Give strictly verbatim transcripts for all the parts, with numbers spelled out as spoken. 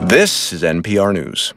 This is N P R News.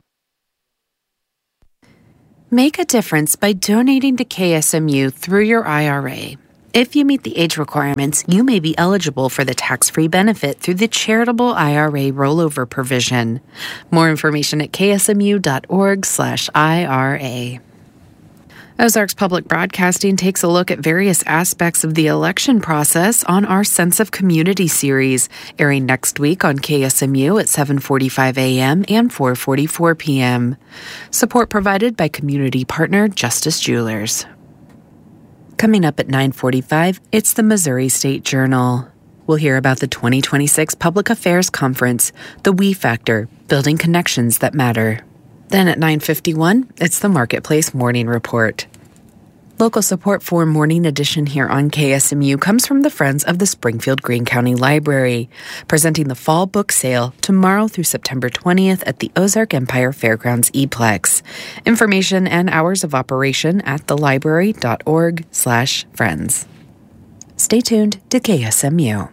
Make a difference by donating to K S M U through your I R A. If you meet the age requirements, you may be eligible for the tax-free benefit through the charitable I R A rollover provision. More information at ksmu.org slash IRA. Ozarks Public Broadcasting takes a look at various aspects of the election process on our Sense of Community series, airing next week on K S M U at seven forty-five a.m. and four forty-four p.m. Support provided by community partner Justice Jewelers. Coming up at nine forty-five, it's the Missouri State Journal. We'll hear about the twenty twenty-six Public Affairs Conference, the We Factor, Building Connections That Matter. Then at nine fifty-one, it's the Marketplace Morning Report. Local support for Morning Edition here on K S M U comes from the Friends of the Springfield Greene County Library, presenting the Fall Book Sale tomorrow through September twentieth at the Ozark Empire Fairgrounds E-Plex. Information and hours of operation at thelibrary.org slash friends. Stay tuned to K S M U.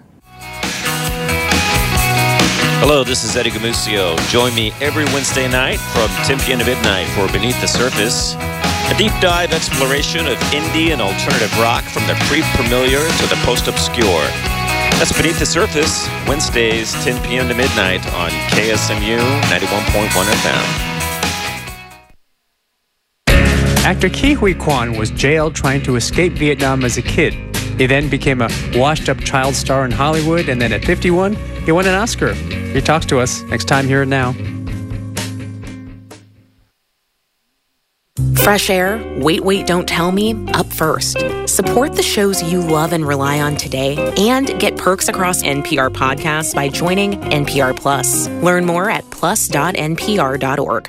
Hello, this is Eddie Gamusio. Join me every Wednesday night from ten p.m. to midnight for Beneath the Surface, a deep dive exploration of indie and alternative rock from the pre-familiar to the post-obscure. That's Beneath the Surface, Wednesdays, ten p.m. to midnight on K S M U ninety-one point one F M. Actor Ke Huy Quan was jailed trying to escape Vietnam as a kid. He then became a washed-up child star in Hollywood, and then at fifty-one, he won an Oscar. He talks to us next time here and now. Fresh Air, Wait, Wait, Don't Tell Me, up first. Support the shows you love and rely on today and get perks across N P R podcasts by joining N P R Plus. Learn more at plus dot n p r dot org.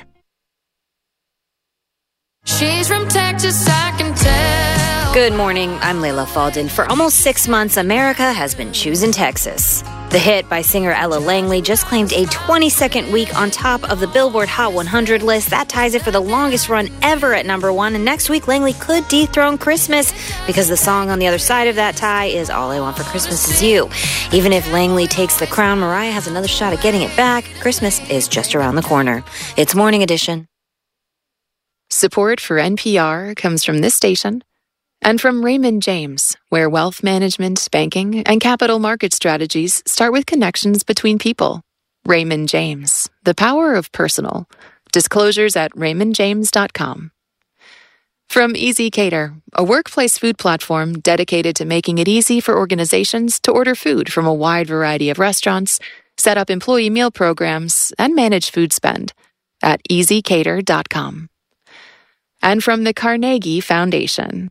She's from Texas, I can tell. Good morning, I'm Layla Faldin. For almost six months, America has been choosing Texas. The hit by singer Ella Langley just claimed a twenty-second week on top of the Billboard Hot one hundred list. That ties it for the longest run ever at number one. And next week, Langley could dethrone Christmas because the song on the other side of that tie is All I Want for Christmas Is You. Even if Langley takes the crown, Mariah has another shot at getting it back. Christmas is just around the corner. It's Morning Edition. Support for N P R comes from this station and from Raymond James, where wealth management, banking, and capital market strategies start with connections between people. Raymond James, the power of personal. Disclosures at raymond james dot com. From Easy Cater, a workplace food platform dedicated to making it easy for organizations to order food from a wide variety of restaurants, set up employee meal programs, and manage food spend at easy cater dot com. And from the Carnegie Foundation.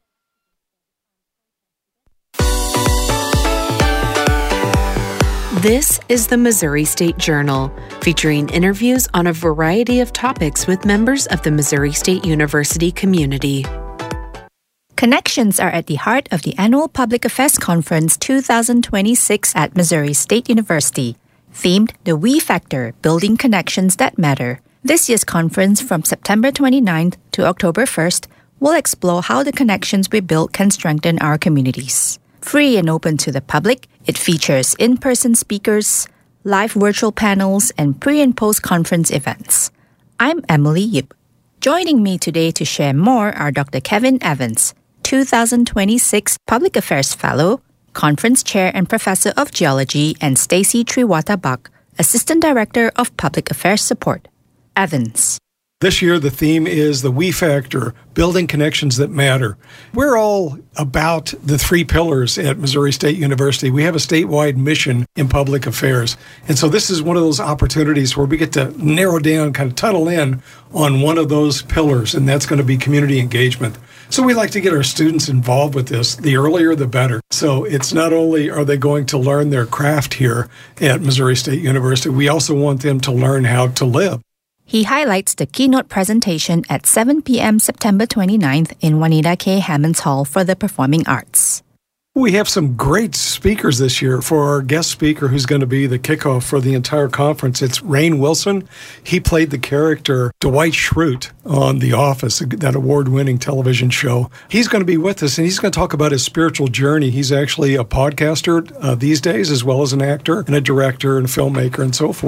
This is the Missouri State Journal, featuring interviews on a variety of topics with members of the Missouri State University community. Connections are at the heart of the annual Public Affairs Conference twenty twenty-six at Missouri State University, themed The We Factor, Building Connections That Matter. This year's conference, from September twenty-ninth to October first, will explore how the connections we build can strengthen our communities. Free and open to the public, it features in-person speakers, live virtual panels, and pre- and post-conference events. I'm Emily Yip. Joining me today to share more are Doctor Kevin Evans, twenty twenty-six Public Affairs Fellow, Conference Chair and Professor of Geology, and Stacy Triwata-Bach, Assistant Director of Public Affairs Support. Evans. This year, the theme is the We Factor, Building Connections That Matter. We're all about the three pillars at Missouri State University. We have a statewide mission in public affairs. And so this is one of those opportunities where we get to narrow down, kind of tunnel in on one of those pillars, and that's going to be community engagement. So we like to get our students involved with this. The earlier, the better. So it's not only are they going to learn their craft here at Missouri State University, we also want them to learn how to live. He highlights the keynote presentation at seven p.m. September twenty-ninth in Juanita K. Hammonds Hall for the Performing Arts. We have some great speakers this year. For our guest speaker, who's going to be the kickoff for the entire conference, it's Rainn Wilson. He played the character Dwight Schrute on The Office, that award-winning television show. He's going to be with us, and he's going to talk about his spiritual journey. He's actually a podcaster uh, these days, as well as an actor and a director and filmmaker and so forth.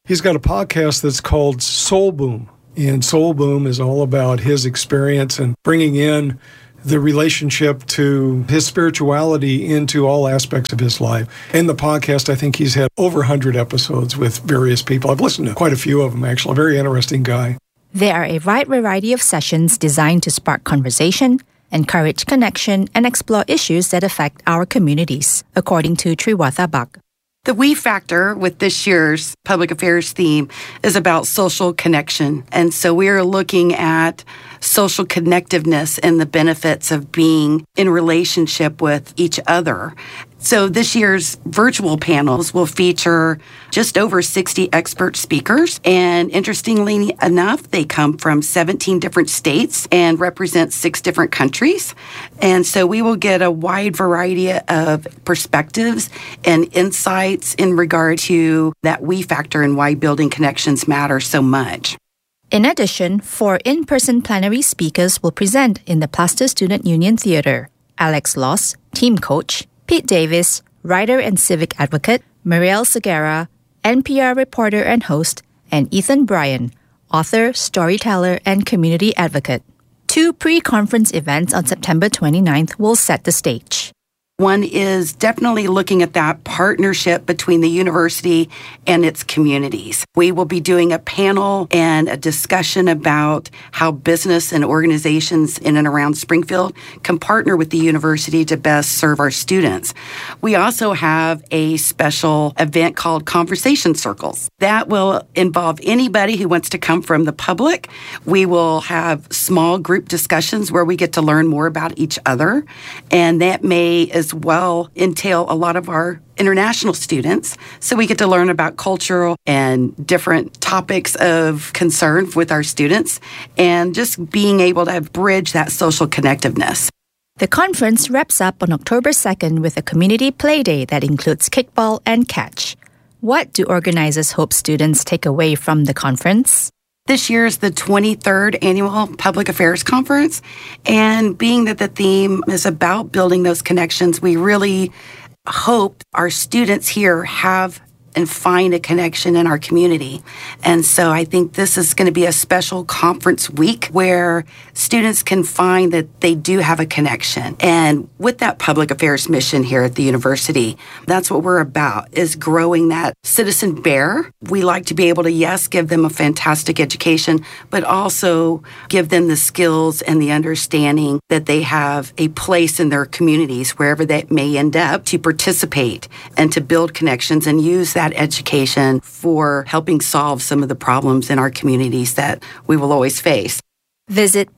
He's got a podcast that's called Soul Boom. And Soul Boom is all about his experience and bringing in the relationship to his spirituality into all aspects of his life. In the podcast, I think he's had over one hundred episodes with various people. I've listened to quite a few of them, actually. A very interesting guy. There are a wide variety of sessions designed to spark conversation, encourage connection, and explore issues that affect our communities, according to Triwatha Bak. The We Factor with this year's public affairs theme is about social connection. And so we are looking at social connectiveness and the benefits of being in relationship with each other. So this year's virtual panels will feature just over sixty expert speakers. And interestingly enough, they come from seventeen different states and represent six different countries. And so we will get a wide variety of perspectives and insights in regard to that we factor and why building connections matter so much. In addition, four in-person plenary speakers will present in the Plaster Student Union Theatre. Alex Loss, team coach, Pete Davis, writer and civic advocate, Marielle Segura, N P R reporter and host, and Ethan Bryan, author, storyteller, and community advocate. Two pre-conference events on September twenty-ninth will set the stage. One is definitely looking at that partnership between the university and its communities. We will be doing a panel and a discussion about how business and organizations in and around Springfield can partner with the university to best serve our students. We also have a special event called Conversation Circles. That will involve anybody who wants to come from the public. We will have small group discussions where we get to learn more about each other, and that may as well entail a lot of our international students. So we get to learn about cultural and different topics of concern with our students and just being able to bridge that social connectiveness. The conference wraps up on October second with a community play day that includes kickball and catch. What do organizers hope students take away from the conference? This year is the twenty-third Annual Public Affairs Conference, and being that the theme is about building those connections, we really hope our students here have and find a connection in our community. And so I think this is going to be a special conference week where students can find that they do have a connection. And with that public affairs mission here at the university, that's what we're about, is growing that citizen bear. We like to be able to, yes, give them a fantastic education, but also give them the skills and the understanding that they have a place in their communities, wherever that may end up, to participate and to build connections and use that education for helping solve some of the problems in our communities that we will always face. Visit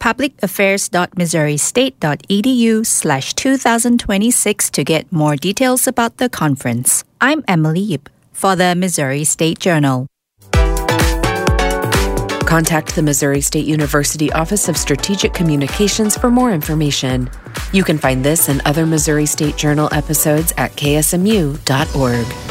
publicaffairs.missourystate.edu slash 2026 to get more details about the conference. I'm Emily Yip for the Missouri State Journal. Contact the Missouri State University Office of Strategic Communications for more information. You can find this and other Missouri State Journal episodes at k s m u dot org.